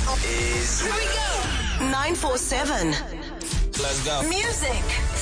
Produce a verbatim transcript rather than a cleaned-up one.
is... Here we go. nine four seven. Let's go. Music.